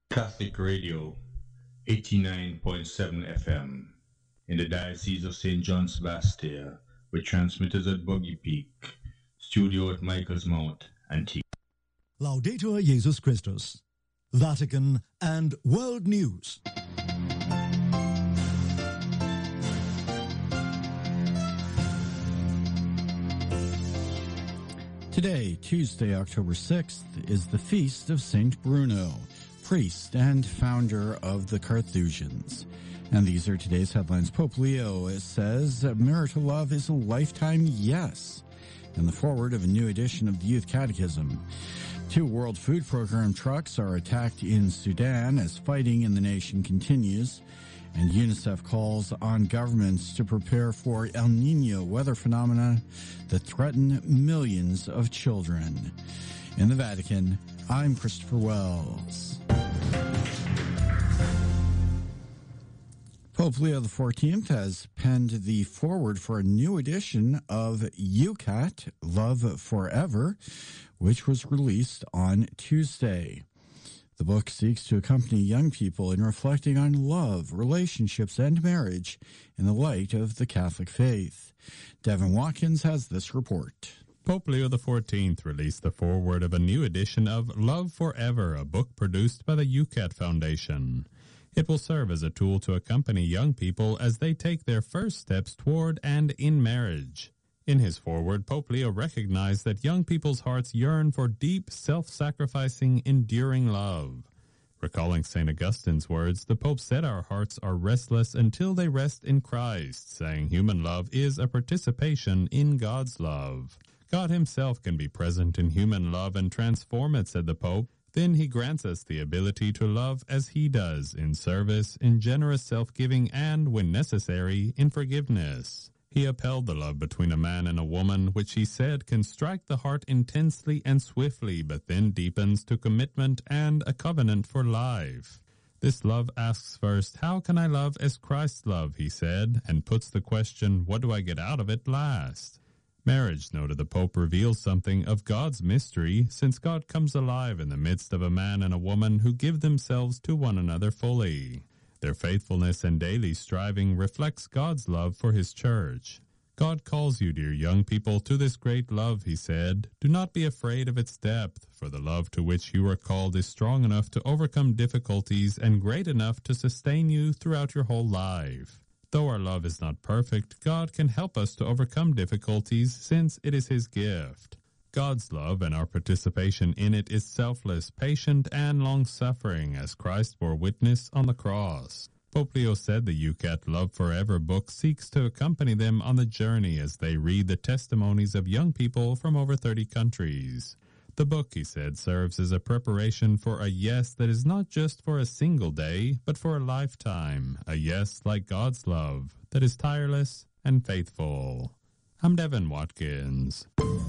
Catholic Radio 89.7 FM in the Diocese of St. John Sebastian, with transmitters at Boggy Peak, studio at Michael's Mount, Antigua. Laudetur Jesus Christus, Vatican and World News. Today, Tuesday, October 6th, is the feast of Saint Bruno, priest and founder of the Carthusians. And these are today's headlines. Pope Leo says marital love is a lifetime yes. And the foreword of a new edition of the Youth Catechism. 2 World Food Program trucks are attacked in Sudan as fighting in the nation continues. And UNICEF calls on governments to prepare for El Niño weather phenomena that threaten millions of children. In the Vatican, I'm Christopher Wells. Pope Leo XIV has penned the foreword for a new edition of YOUCAT, Love Forever, which was released on Tuesday. The book seeks to accompany young people in reflecting on love, relationships, and marriage in the light of the Catholic faith. Devin Watkins has this report. Pope Leo XIV released the foreword of a new edition of Love Forever, a book produced by the YOUCAT Foundation. It will serve as a tool to accompany young people as they take their first steps toward and in marriage. In his foreword, Pope Leo recognized that young people's hearts yearn for deep, self-sacrificing, enduring love. Recalling St. Augustine's words, the Pope said our hearts are restless until they rest in Christ, saying human love is a participation in God's love. God himself can be present in human love and transform it, said the Pope. Then he grants us the ability to love as he does, in service, in generous self-giving, and, when necessary, in forgiveness. He upheld the love between a man and a woman, which he said can strike the heart intensely and swiftly, but then deepens to commitment and a covenant for life. This love asks first, how can I love as Christ loved, he said, and puts the question, what do I get out of it, last? Marriage, noted the Pope, reveals something of God's mystery, since God comes alive in the midst of a man and a woman who give themselves to one another fully. Their faithfulness and daily striving reflects God's love for his church. God calls you, dear young people, to this great love, he said. Do not be afraid of its depth, for the love to which you are called is strong enough to overcome difficulties and great enough to sustain you throughout your whole life. Though our love is not perfect, God can help us to overcome difficulties since it is his gift. God's love and our participation in it is selfless, patient, and long-suffering, as Christ bore witness on the cross. Pope Leo said the YOUCAT Love Forever book seeks to accompany them on the journey as they read the testimonies of young people from over 30 countries. The book, he said, serves as a preparation for a yes that is not just for a single day, but for a lifetime, a yes like God's love, that is tireless and faithful. I'm Devin Watkins.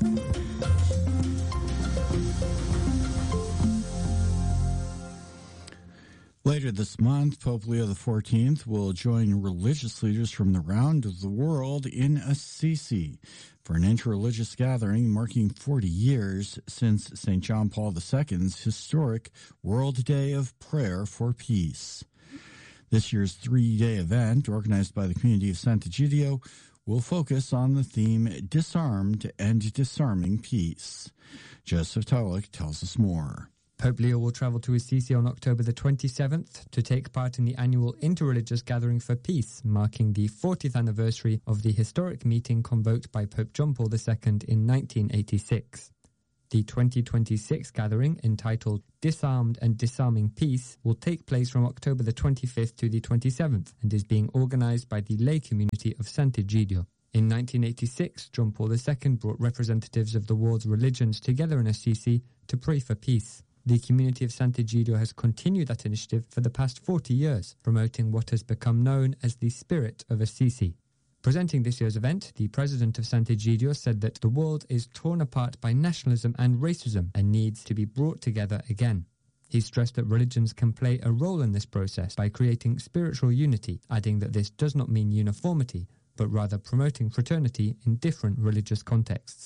Later this month, Pope Leo XIV will join religious leaders from around the world in Assisi for an interreligious gathering marking 40 years since St. John Paul II's historic World Day of Prayer for Peace. This year's 3-day event, organized by the community of Sant'Egidio, will focus on the theme Disarmed and Disarming Peace. Joseph Tolick tells us more. Pope Leo will travel to Assisi on October the 27th to take part in the annual Interreligious Gathering for Peace, marking the 40th anniversary of the historic meeting convoked by Pope John Paul II in 1986. The 2026 gathering, entitled Disarmed and Disarming Peace, will take place from October the 25th to the 27th and is being organized by the lay community of Sant'Egidio. In 1986, John Paul II brought representatives of the world's religions together in Assisi to pray for peace. The community of Sant'Egidio has continued that initiative for the past 40 years, promoting what has become known as the Spirit of Assisi. Presenting this year's event, the president of Sant'Egidio said that the world is torn apart by nationalism and racism and needs to be brought together again. He stressed that religions can play a role in this process by creating spiritual unity, adding that this does not mean uniformity, but rather promoting fraternity in different religious contexts.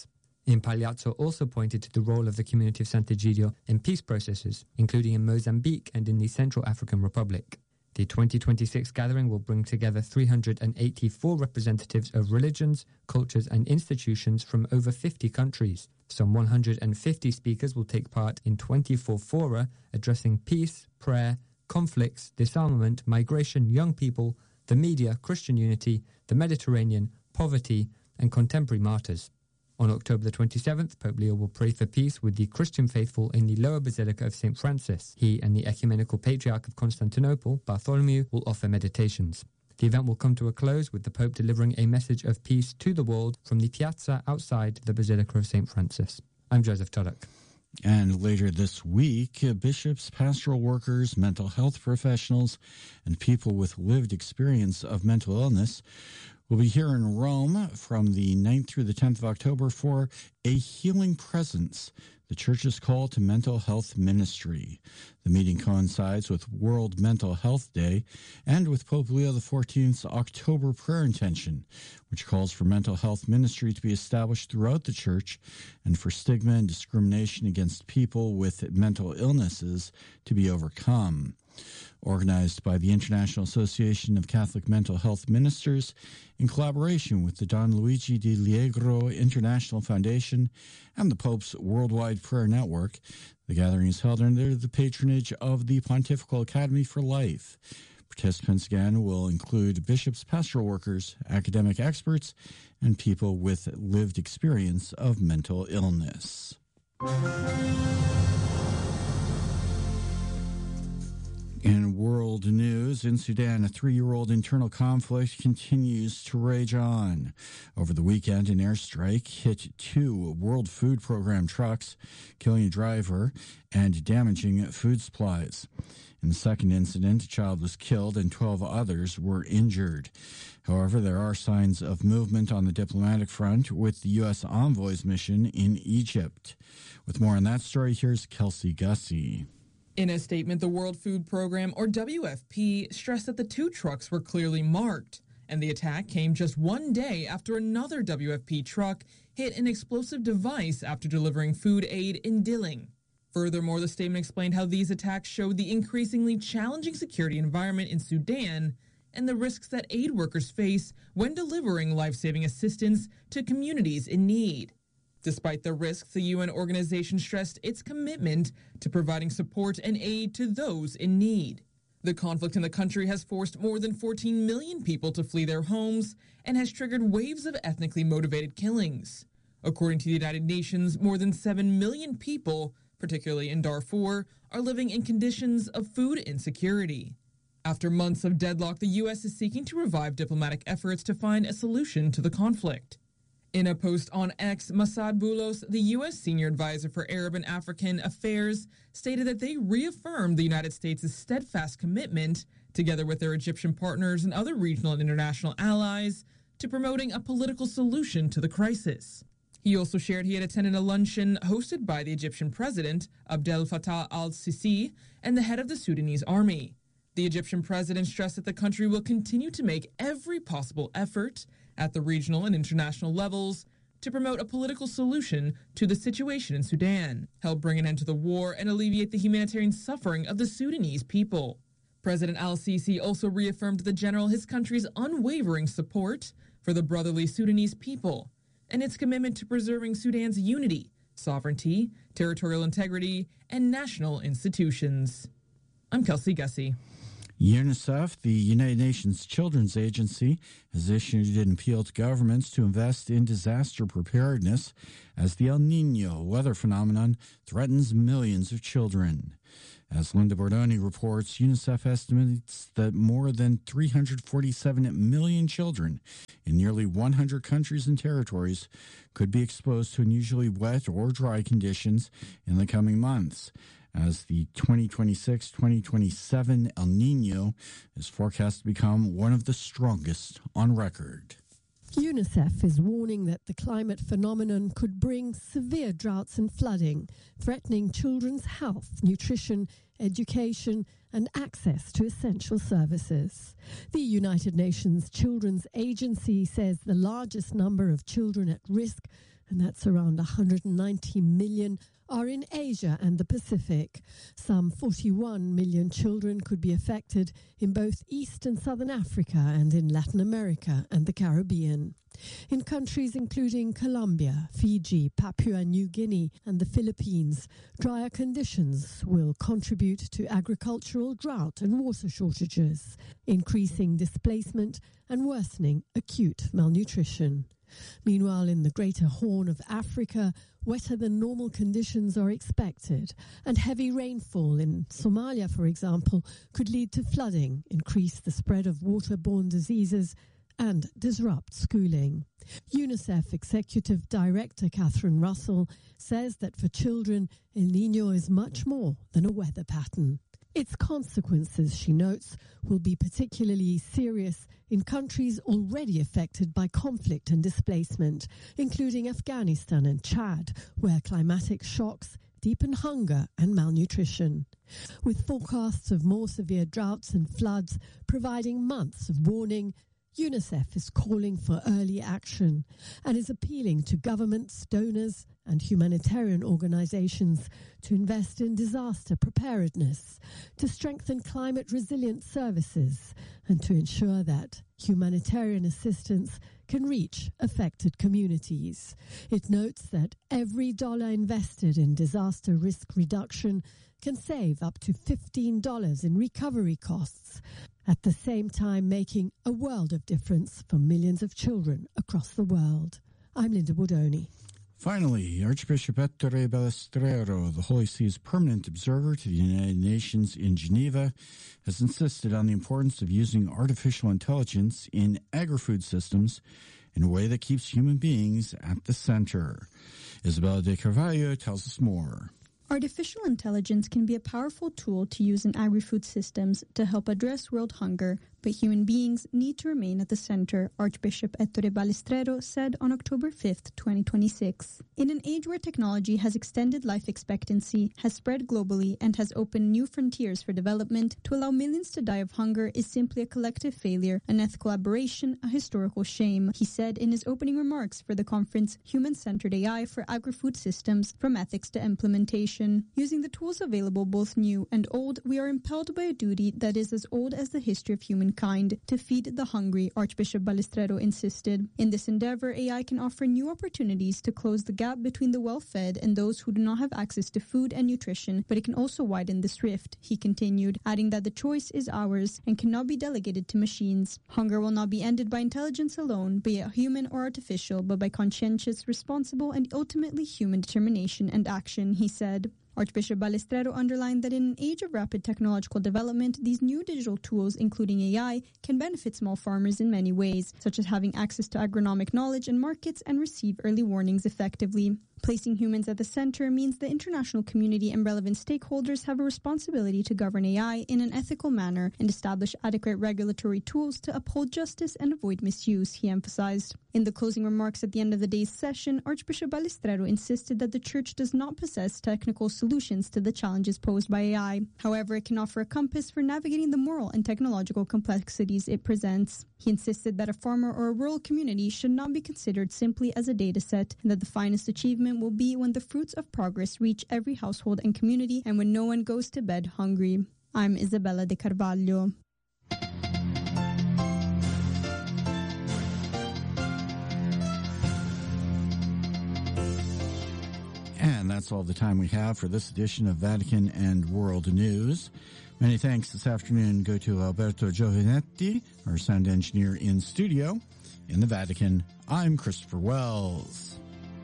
Impagliazzo also pointed to the role of the community of Sant'Egidio in peace processes, including in Mozambique and in the Central African Republic. The 2026 gathering will bring together 384 representatives of religions, cultures and institutions from over 50 countries. Some 150 speakers will take part in 24 fora addressing peace, prayer, conflicts, disarmament, migration, young people, the media, Christian unity, the Mediterranean, poverty and contemporary martyrs. On October the 27th, Pope Leo will pray for peace with the Christian faithful in the Lower Basilica of St. Francis. He and the Ecumenical Patriarch of Constantinople, Bartholomew, will offer meditations. The event will come to a close with the Pope delivering a message of peace to the world from the piazza outside the Basilica of St. Francis. I'm Joseph Tuddock. And later this week, bishops, pastoral workers, mental health professionals, and people with lived experience of mental illness will be here in Rome from the 9th through the 10th of October for A Healing Presence, the Church's call to mental health ministry. The meeting coincides with World Mental Health Day and with Pope Leo XIV's October prayer intention, which calls for mental health ministry to be established throughout the Church and for stigma and discrimination against people with mental illnesses to be overcome. Organized by the International Association of Catholic Mental Health Ministers in collaboration with the Don Luigi Di Liegro International Foundation and the Pope's Worldwide Prayer Network, the gathering is held under the patronage of the Pontifical Academy for Life. Participants again will include bishops, pastoral workers, academic experts, and people with lived experience of mental illness. In world news, in Sudan, a 3-year-old internal conflict continues to rage on. Over the weekend, an airstrike hit 2 World Food Program trucks, killing a driver and damaging food supplies. In the second incident, a child was killed and 12 others were injured. However, there are signs of movement on the diplomatic front with the U.S. envoy's mission in Egypt. With more on that story, here's Kelsey Gussie. In a statement, the World Food Program, or WFP, stressed that the 2 trucks were clearly marked, and the attack came just 1 day after another WFP truck hit an explosive device after delivering food aid in Dilling. Furthermore, the statement explained how these attacks showed the increasingly challenging security environment in Sudan and the risks that aid workers face when delivering life-saving assistance to communities in need. Despite the risks, the UN organization stressed its commitment to providing support and aid to those in need. The conflict in the country has forced more than 14 million people to flee their homes and has triggered waves of ethnically motivated killings. According to the United Nations, more than 7 million people, particularly in Darfur, are living in conditions of food insecurity. After months of deadlock, the U.S. is seeking to revive diplomatic efforts to find a solution to the conflict. In a post on X, Massad Boulos, the U.S. Senior Advisor for Arab and African Affairs, stated that they reaffirmed the United States' steadfast commitment, together with their Egyptian partners and other regional and international allies, to promoting a political solution to the crisis. He also shared he had attended a luncheon hosted by the Egyptian president, Abdel Fattah al-Sisi, and the head of the Sudanese army. The Egyptian president stressed that the country will continue to make every possible effort at the regional and international levels to promote a political solution to the situation in Sudan, help bring an end to the war and alleviate the humanitarian suffering of the Sudanese people. President al-Sisi also reaffirmed to the general his country's unwavering support for the brotherly Sudanese people and its commitment to preserving Sudan's unity, sovereignty, territorial integrity, and national institutions. I'm Kelsey Gussie. UNICEF, the United Nations Children's Agency, has issued an appeal to governments to invest in disaster preparedness as the El Niño weather phenomenon threatens millions of children. As Linda Bordoni reports, UNICEF estimates that more than 347 million children in nearly 100 countries and territories could be exposed to unusually wet or dry conditions in the coming months, as the 2026-2027 El Niño is forecast to become one of the strongest on record. UNICEF is warning that the climate phenomenon could bring severe droughts and flooding, threatening children's health, nutrition, education, and access to essential services. The United Nations Children's Agency says the largest number of children at risk and that's around 190 million, are in Asia and the Pacific. Some 41 million children could be affected in both East and Southern Africa and in Latin America and the Caribbean. In countries including Colombia, Fiji, Papua New Guinea and the Philippines, drier conditions will contribute to agricultural drought and water shortages, increasing displacement and worsening acute malnutrition. Meanwhile, in the Greater Horn of Africa, wetter than normal conditions are expected, and heavy rainfall in Somalia, for example, could lead to flooding, increase the spread of waterborne diseases, and disrupt schooling. UNICEF Executive Director Catherine Russell says that for children, El Niño is much more than a weather pattern. Its consequences, she notes, will be particularly serious in countries already affected by conflict and displacement, including Afghanistan and Chad, where climatic shocks deepen hunger and malnutrition. With forecasts of more severe droughts and floods providing months of warning, UNICEF is calling for early action and is appealing to governments, donors and humanitarian organizations to invest in disaster preparedness, to strengthen climate resilient services and to ensure that humanitarian assistance can reach affected communities. It notes that every dollar invested in disaster risk reduction can save up to $15 in recovery costs, at the same time making a world of difference for millions of children across the world. I'm Linda Bodoni. Finally, Archbishop Ettore Balestrero, the Holy See's permanent observer to the United Nations in Geneva, has insisted on the importance of using artificial intelligence in agri-food systems in a way that keeps human beings at the center. Isabella de Carvalho tells us more. Artificial intelligence can be a powerful tool to use in agri-food systems to help address world hunger, but human beings need to remain at the center, Archbishop Ettore Balestrero said on October 5th, 2026. In an age where technology has extended life expectancy, has spread globally, and has opened new frontiers for development, to allow millions to die of hunger is simply a collective failure, an ethical aberration, a historical shame, he said in his opening remarks for the conference Human-Centered AI for Agri-Food Systems, From Ethics to Implementation. Using the tools available, both new and old, we are impelled by a duty that is as old as the history of humankind, to feed the hungry, Archbishop Balestrero insisted. In this endeavor, AI can offer new opportunities to close the gap between the well-fed and those who do not have access to food and nutrition, but it can also widen this rift, he continued, adding that the choice is ours and cannot be delegated to machines. Hunger will not be ended by intelligence alone, be it human or artificial, but by conscientious, responsible, and ultimately human determination and action, he said. Archbishop Balestrero underlined that in an age of rapid technological development, these new digital tools, including AI, can benefit small farmers in many ways, such as having access to agronomic knowledge and markets and receive early warnings effectively. Placing humans at the center means the international community and relevant stakeholders have a responsibility to govern AI in an ethical manner and establish adequate regulatory tools to uphold justice and avoid misuse, he emphasized. In the closing remarks at the end of the day's session, Archbishop Balestrero insisted that the Church does not possess technical solutions to the challenges posed by AI. However, it can offer a compass for navigating the moral and technological complexities it presents. He insisted that a farmer or a rural community should not be considered simply as a data set, and that the finest achievement will be when the fruits of progress reach every household and community and when no one goes to bed hungry. I'm Isabella de Carvalho. And that's all the time we have for this edition of Vatican and World News. Many thanks this afternoon go to Alberto Giovinetti, our sound engineer in studio. In the Vatican, I'm Christopher Wells.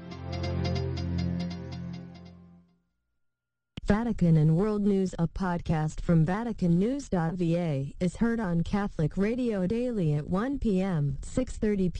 Vatican and World News, a podcast from VaticanNews.va, is heard on Catholic Radio daily at 1 p.m., 6:30 p.m.